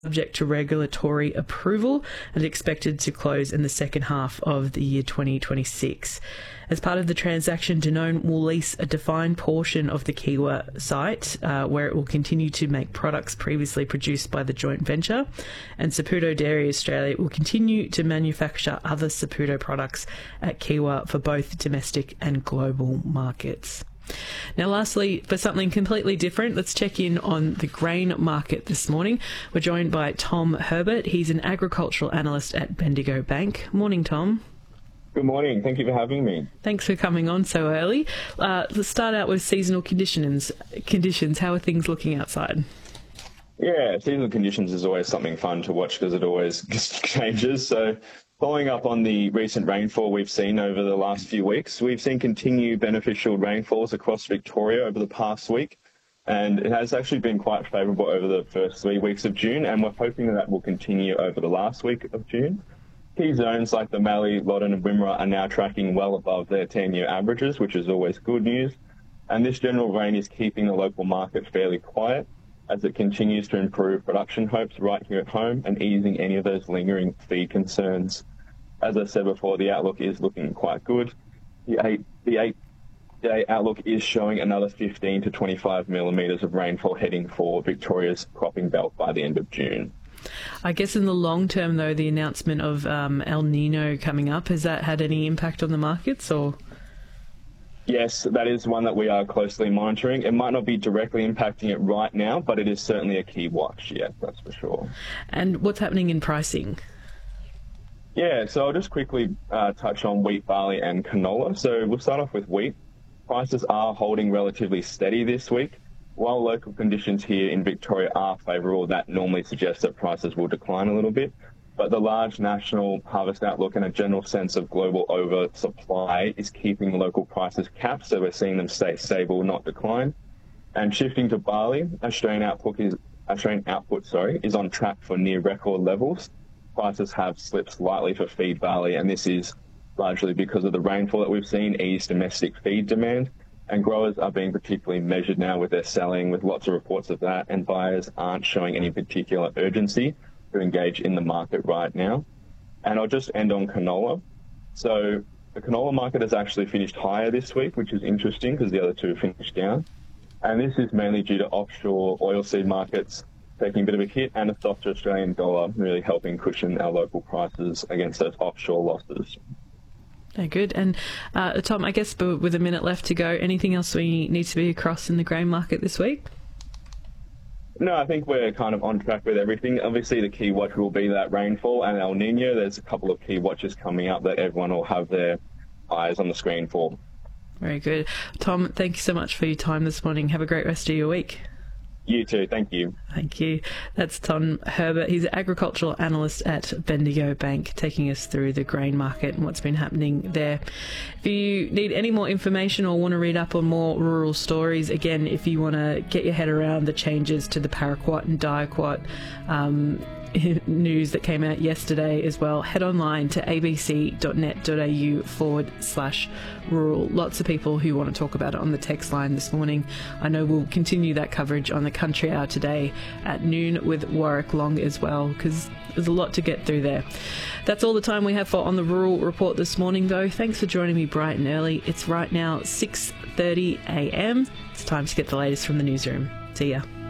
subject to regulatory approval and expected to close in the second half of the year 2026. As part of the transaction, Danone will lease a defined portion of the Kiwa site where it will continue to make products previously produced by the joint venture, and Saputo Dairy Australia will continue to manufacture other Saputo products at Kiwa for both domestic and global markets. Now, lastly, for something completely different, let's check in on the grain market this morning. We're joined by Tom Herbert. He's an agricultural analyst at Bendigo Bank. Morning, Tom. Good morning. Thank you for having me. Thanks for coming on so early. Let's start out with seasonal conditions. How are things looking outside? Yeah, seasonal conditions is always something fun to watch because it always changes. So following up on the recent rainfall we've seen over the last few weeks, we've seen continued beneficial rainfalls across Victoria over the past week, and it has actually been quite favourable over the first 3 weeks of June, and we're hoping that will continue over the last week of June. Key zones like the Mallee, Loddon and Wimmera are now tracking well above their 10-year averages, which is always good news, and this general rain is keeping the local market fairly quiet as it continues to improve production hopes right here at home and easing any of those lingering feed concerns. As I said before, the outlook is looking quite good. The eight-day outlook is showing another 15 to 25 millimetres of rainfall heading for Victoria's cropping belt by the end of June. I guess in the long term, though, the announcement of El Nino coming up, has that had any impact on the markets? Or? Yes, that is one that we are closely monitoring. It might not be directly impacting it right now, but it is certainly a key watch, yes, that's for sure. And what's happening in pricing? Yeah, so I'll just quickly touch on wheat, barley and canola. So we'll start off with wheat. Prices are holding relatively steady this week. While local conditions here in Victoria are favourable, that normally suggests that prices will decline a little bit. But the large national harvest outlook and a general sense of global oversupply is keeping local prices capped, so we're seeing them stay stable, not decline. And shifting to barley, Australian output is on track for near record levels. Prices have slipped slightly for feed barley, and this is largely because of the rainfall that we've seen ease domestic feed demand, and growers are being particularly measured now with their selling, with lots of reports of that, and buyers aren't showing any particular urgency to engage in the market right now. And I'll just end on canola. So the canola market has actually finished higher this week, which is interesting because the other two finished down, and this is mainly due to offshore oilseed markets taking a bit of a hit, and a softer Australian dollar really helping cushion our local prices against those offshore losses. Oh, good. And Tom, I guess with a minute left to go, anything else we need to be across in the grain market this week? No, I think we're kind of on track with everything. Obviously, the key watch will be that rainfall and El Nino. There's a couple of key watches coming up that everyone will have their eyes on the screen for. Very good. Tom, thank you so much for your time this morning. Have a great rest of your week. You too. Thank you. Thank you. That's Tom Herbert. He's an agricultural analyst at Bendigo Bank, taking us through the grain market and what's been happening there. If you need any more information or want to read up on more rural stories, again, if you want to get your head around the changes to the paraquat and diaquat news that came out yesterday as well, head online to abc.net.au/rural. Lots of people who want to talk about it on the text line this morning. I know we'll continue that coverage on the Country Hour today at noon with Warwick Long as well, because there's a lot to get through there. That's all the time we have for On the Rural Report this morning, though. Thanks for joining me bright and early. It's right now 6:30 a.m. It's time to get the latest from the newsroom. See ya.